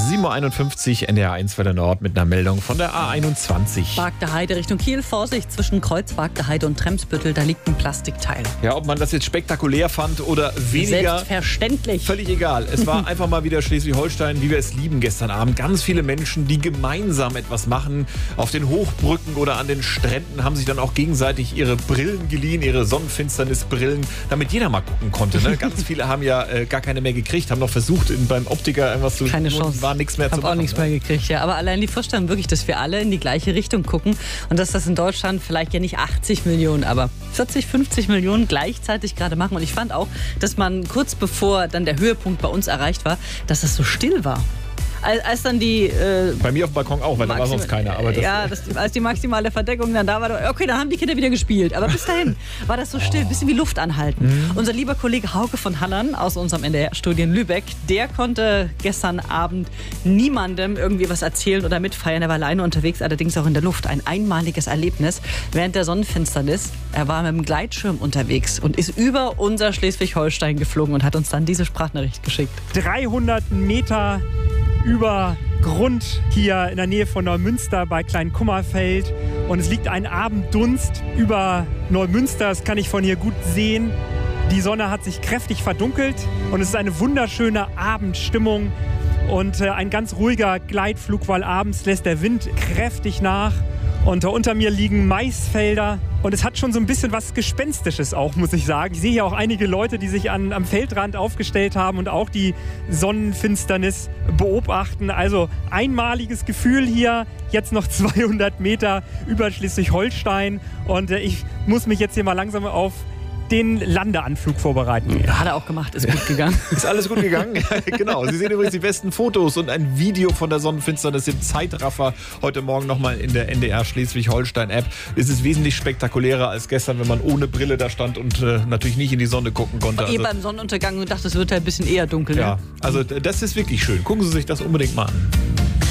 7.51 Uhr, NDR 1 Welle Nord mit einer Meldung von der A21. Wagte Heide Richtung Kiel. Vorsicht, zwischen Kreuz Wagte Heide und Tremsbüttel, da liegt ein Plastikteil. Ja, ob man das jetzt spektakulär fand oder weniger. Selbstverständlich. Völlig egal. Es war einfach mal wieder Schleswig-Holstein, wie wir es lieben gestern Abend. Ganz viele Menschen, die gemeinsam etwas machen. Auf den Hochbrücken oder an den Stränden haben sich dann auch gegenseitig ihre Brillen geliehen, ihre Sonnenfinsternisbrillen, damit jeder mal gucken konnte. Ne? Ganz viele haben ja gar keine mehr gekriegt, haben noch versucht, beim Optiker irgendwas zu Keine Chance. War nichts mehr zu machen. Hab auch nichts mehr gekriegt, ja. Aber allein die Vorstellung wirklich, dass wir alle in die gleiche Richtung gucken und dass das in Deutschland vielleicht ja nicht 80 Millionen, aber 40, 50 Millionen gleichzeitig gerade machen. Und ich fand auch, dass man kurz bevor dann der Höhepunkt bei uns erreicht war, dass es so still war. Als dann die... Bei mir auf dem Balkon auch, weil da war sonst keiner. Aber als die maximale Verdeckung dann da war, okay, dann haben die Kinder wieder gespielt. Aber bis dahin war das so still, ein bisschen wie Luft anhalten. Unser lieber Kollege Hauke von Hallern aus unserem NDR-Studio in Lübeck, der konnte gestern Abend niemandem irgendwie was erzählen oder mitfeiern. Er war alleine unterwegs, allerdings auch in der Luft. Ein einmaliges Erlebnis während der Sonnenfinsternis. Er war mit dem Gleitschirm unterwegs und ist über unser Schleswig-Holstein geflogen und hat uns dann diese Sprachnachricht geschickt. 300 Meter über Grund hier in der Nähe von Neumünster bei Kleinkummerfeld. Und es liegt ein Abenddunst über Neumünster. Das kann ich von hier gut sehen. Die Sonne hat sich kräftig verdunkelt und es ist eine wunderschöne Abendstimmung und ein ganz ruhiger Gleitflug, weil abends lässt der Wind kräftig nach. Und unter mir liegen Maisfelder und es hat schon so ein bisschen was Gespenstisches auch, muss ich sagen. Ich sehe hier auch einige Leute, die sich am Feldrand aufgestellt haben und auch die Sonnenfinsternis beobachten. Also einmaliges Gefühl hier, jetzt noch 200 Meter über Schleswig-Holstein und ich muss mich jetzt hier mal langsam auf den Landeanflug vorbereiten. Ja, hat er auch gemacht, ist gut gegangen. Ist alles gut gegangen? Genau. Sie sehen übrigens die besten Fotos und ein Video von der Sonnenfinsternis im Zeitraffer heute Morgen nochmal in der NDR Schleswig-Holstein-App. Es ist wesentlich spektakulärer als gestern, wenn man ohne Brille da stand und natürlich nicht in die Sonne gucken konnte. Also, beim Sonnenuntergang und dachte, es wird halt ein bisschen eher dunkel. Ja, ne? also das ist wirklich schön. Gucken Sie sich das unbedingt mal an.